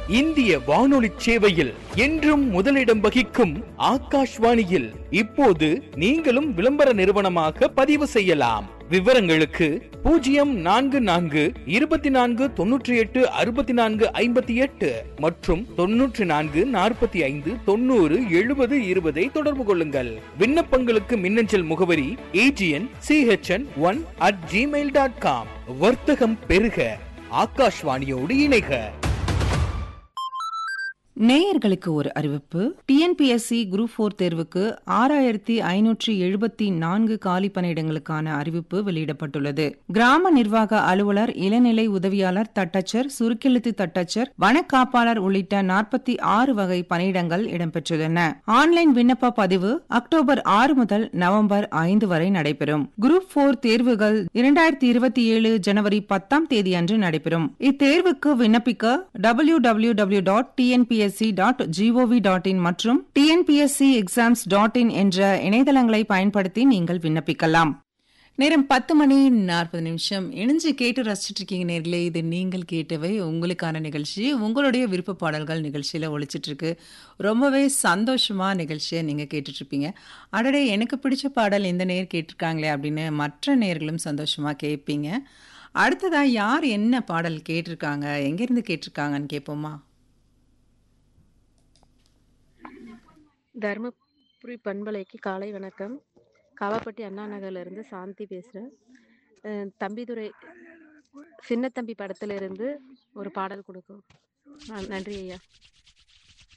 இந்திய வானொலி சேவையில் என்றும் முதலிடம் வகிக்கும் ஆகாஷ்வாணியில் இப்போது நீங்களும் விளம்பர நிறுவனமாக பதிவு செய்யலாம். விவரங்களுக்கு 042424686458 மற்றும் 9445907020 தொடர்பு கொள்ளுங்கள். விண்ணப்பங்களுக்கு மின்னஞ்சல் முகவரி agn.chn1@gmail.com. வர்த்தகம் பெருக, ஆகாஷ்வாணியோடு இணைக. நேயர்களுக்கு ஒரு அறிவிப்பு. டிஎன்பிஎஸ்சி குரூப் 4 தேர்வுக்கு 6574 காலி பணியிடங்களுக்கான அறிவிப்பு வெளியிடப்பட்டுள்ளது. கிராம நிர்வாக அலுவலர், இளநிலை உதவியாளர், தட்டச்சர், சுருக்கெழுத்து தட்டச்சர், வனக்காப்பாளர் உள்ளிட்ட 46 வகை பணியிடங்கள் இடம்பெற்றுள்ளன. ஆன்லைன் விண்ணப்ப பதிவு அக்டோபர் 6 முதல் நவம்பர் 5 வரை நடைபெறும். குரூப் 4 தேர்வுகள் 2027 ஜனவரி 10ஆம் தேதி அன்று நடைபெறும். இத்தேர்வுக்கு விண்ணப்பிக்க www.tnpsc.gov.in மற்றும் tnpscexams.in என்ற இணையதளங்களை பயன்படுத்தி நீங்கள் விண்ணப்பிக்கலாம். நேரம் 10:40. இணைஞ்சு கேட்டு ரசிச்சுட்டு இருக்கீங்க நேர்களே. இது நீங்கள் கேட்டவை, உங்களுக்கான நிகழ்ச்சி. உங்களுடைய விருப்ப பாடல்கள் நிகழ்ச்சியில் ஒழிச்சிட்டு இருக்கு. ரொம்பவே சந்தோஷமா நிகழ்ச்சியை நீங்கள் கேட்டுட்டு இருப்பீங்க. அடடே, எனக்கு பிடிச்ச பாடல் இந்த நேர் கேட்டிருக்காங்களே அப்படின்னு மற்ற நேர்களும் சந்தோஷமா கேட்பீங்க. அடுத்ததா யார் என்ன பாடல் கேட்டிருக்காங்க, எங்கேருந்து கேட்டிருக்காங்கன்னு கேட்போமா? தருமபுரி பண்பலைக்கு காலை வணக்கம். காவாப்பட்டி அண்ணா நகர்லேருந்து சாந்தி பேசுகிறேன். தம்பிதுரை சின்ன தம்பி படத்திலிருந்து ஒரு பாடல் கொடுக்கும். நன்றி ஐயா.